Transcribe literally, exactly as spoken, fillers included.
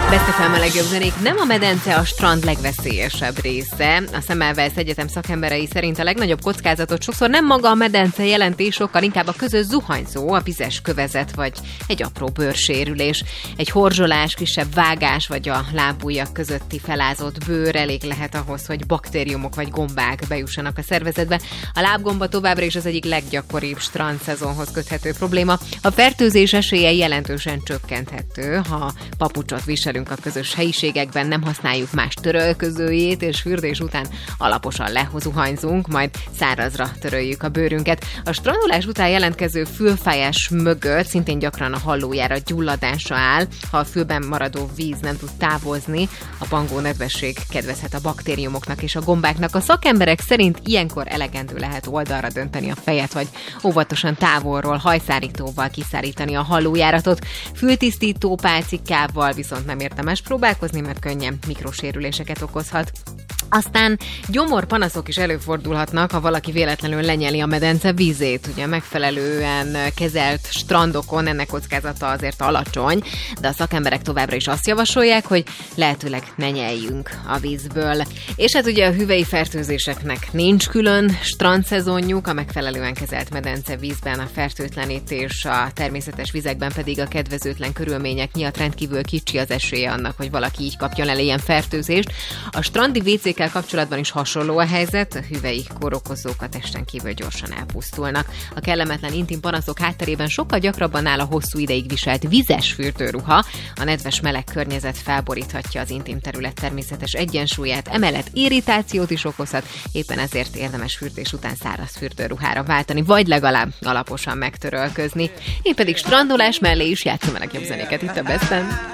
Best ef em a legjobb zenék. Nem a medence a strand legveszélyesebb része. A Semmelweis Egyetem szakemberei szerint a legnagyobb kockázatot sokszor nem maga a medence jelenti, sokkal inkább a közös zuhanyzó, a vizes kövezet vagy egy apró bőrsérülés. Egy horzsolás, kisebb vágás vagy a lábujjak közötti felázott bőr elég lehet ahhoz, hogy baktériumok vagy gombák bejussanak a szervezetbe. A lábgomba továbbra is az egyik leggyakoribb strandszezonhoz köthető probléma. A fertőzés esélye jelentősen csökkenthető, ha papucsot viselünk a közös helyiségekben, nem használjuk más törölközőjét, és fürdés után alaposan lezuhanyzunk, majd szárazra töröljük a bőrünket. A strandolás után jelentkező fülfájás mögött szintén gyakran a hallójára gyulladása áll. Ha a fülben maradó víz nem tud távozni, a pangó nedvesség kedvezhet a baktériumoknak és a gombáknak. A szakemberek szerint ilyenkor elegendő lehet oldalra dönteni a fejet, vagy óvatosan távolról hajszárítóval kiszárítani a hallójáratot. Fültisztító pálcikával viszont nem érdemes próbálkozni, mert könnyen mikrosérüléseket okozhat. Aztán gyomorpanaszok is előfordulhatnak, ha valaki véletlenül lenyeli a medence vízét. Ugye megfelelően kezelt strandokon ennek kockázata azért alacsony, de a szakemberek továbbra is azt javasolják, hogy lehetőleg ne nyeljünk a vízből. És hát ugye a hüvely fertőzéseknek nincs külön strandszezonjuk, a megfelelően kezelt medence vízben a fertőtlenítés, a természetes vizekben pedig a kedvezőtlen körülmények miatt rendkívül kicsi az esélye annak, hogy valaki így kapjon el ilyen fertőzést. A strandi vécékkel kapcsolatban is hasonló a helyzet, a hüvelyi kórokozók a testen kívül gyorsan elpusztulnak. A kellemetlen intim panaszok hátterében sokkal gyakrabban áll a hosszú ideig viselt vizes fürdőruha. A nedves meleg környezet felboríthatja az intim terület természetes egyensúlyát, emellett irritációt is okozhat, éppen ezért érdemes fürdés után száraz fürdőruhára váltani, vagy legalább alaposan megtörölközni. Én pedig strandolás mellé is játszom a legjobb zenéket itt a Besten.